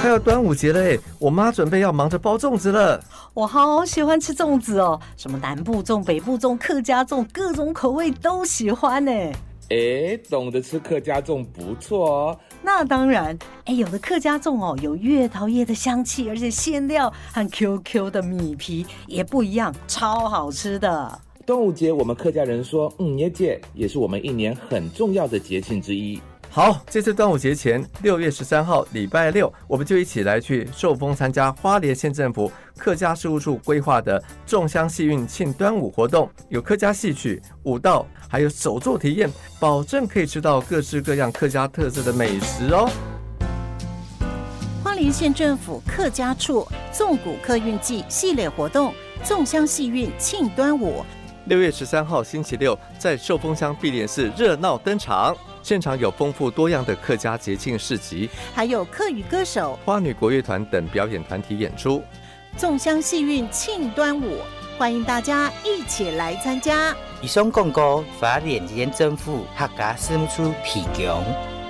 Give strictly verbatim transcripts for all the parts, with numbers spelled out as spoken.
快要端午节了哎，我妈准备要忙着包粽子了。 我好喜欢吃粽子哦，什么南部粽、北部粽、客家粽，各种口味都喜欢哎。 哎，懂得吃客家粽不错哦。 那当然，哎，有的客家粽哦，有月桃叶的香气，而且馅料和 Q Q 的米皮也不一样，超好吃的。 端午节我们客家人说嗯耶节，也是我们一年很重要的节庆之一。 好，这次端午节前六月十三号礼拜六，我们就一起来去寿丰参加花莲县政府客家事务处规划的粽香戏运庆端午活动，有客家戏曲、舞蹈，还有手作体验，保证可以吃到各式各样客家特色的美食哦。 花莲县政府客家处粽谷客运季系列活动粽香戏运庆端午， 六月十三号星期六，在寿丰乡碧莲寺热闹登场。现场有丰富多样的客家节庆市集， 还有客语歌手、 花女国乐团等表演团体演出。 粽香戏运庆端午，欢迎大家一起来参加。 以上广告花莲县政府客家事务处提供。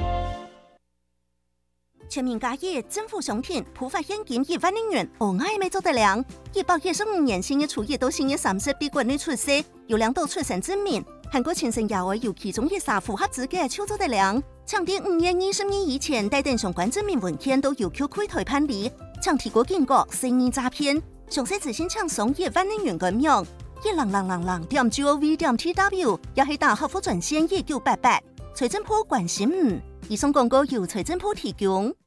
全民家业政府赏品，普发现金一万零元，我爱没做得了。一百一十五年新嘅厨艺到新嘅三十比国内出色，有两道出神之面。韩国前生幼儿有其中一啥符合资格就做得了。抢定五月二十日以前带定相关证明文件都要求开台判理，抢提过警告生意诈骗。详细资讯请上一万零元官网一零零零零点 gov 点 tw， 也係打客服專線一九八八。財政部關心唔，以上廣告由財政部提供。